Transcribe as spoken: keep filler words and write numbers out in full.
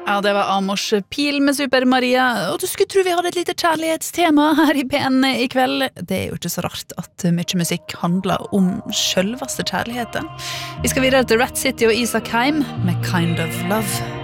Ja, det var Amors Pil med Super Maria, og du skulle tro vi hadde et lite kjærlighetstema her i P N i kveld. Det er jo ikke så rart at mye musikk handler om selveste kjærligheten. Vi skal videre til Rat City og Isak Heim med Kind of Love.